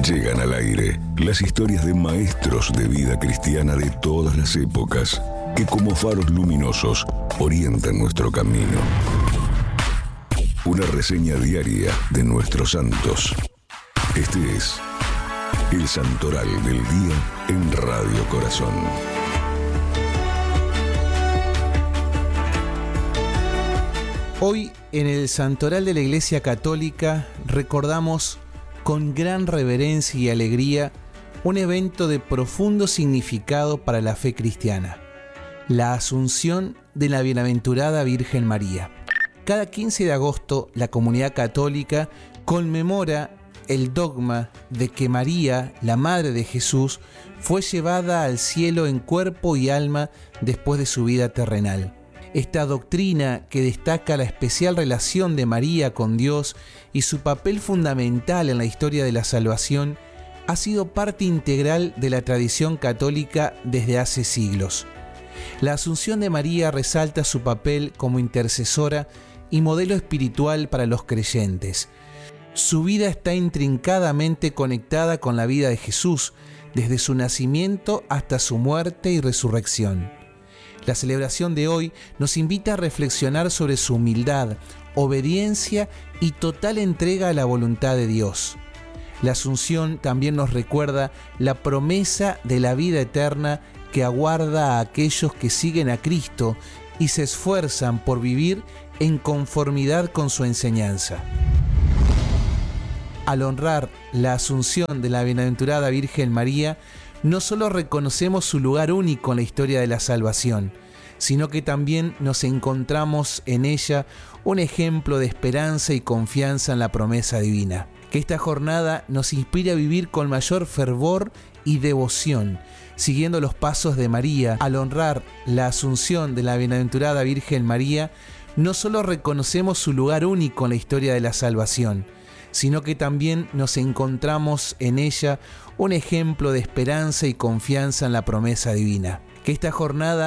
Llegan al aire las historias de maestros de vida cristiana de todas las épocas, que como faros luminosos orientan nuestro camino. Una reseña diaria de nuestros santos. Este es el Santoral del Día en Radio Corazón. Hoy, en el Santoral de la Iglesia Católica, recordamos con gran reverencia y alegría un evento de profundo significado para la fe cristiana: la Asunción de la Bienaventurada Virgen María. Cada 15 de agosto, la comunidad católica conmemora el dogma de que María, la Madre de Jesús, fue llevada al cielo en cuerpo y alma después de su vida terrenal. Esta doctrina, que destaca la especial relación de María con Dios y su papel fundamental en la historia de la salvación, ha sido parte integral de la tradición católica desde hace siglos. La Asunción de María resalta su papel como intercesora y modelo espiritual para los creyentes. Su vida está intrincadamente conectada con la vida de Jesús, desde su nacimiento hasta su muerte y resurrección. La celebración de hoy nos invita a reflexionar sobre su humildad, obediencia y total entrega a la voluntad de Dios. La Asunción también nos recuerda la promesa de la vida eterna que aguarda a aquellos que siguen a Cristo y se esfuerzan por vivir en conformidad con su enseñanza. Al honrar la Asunción de la Bienaventurada Virgen María, no solo reconocemos su lugar único en la historia de la salvación, sino que también nos encontramos en ella un ejemplo de esperanza y confianza en la promesa divina. Que esta jornada nos inspire a vivir con mayor fervor y devoción, siguiendo los pasos de María. Al honrar la Asunción de la Bienaventurada Virgen María, no solo reconocemos su lugar único en la historia de la salvación, sino que también nos encontramos en ella un ejemplo de esperanza y confianza en la promesa divina. Que esta jornada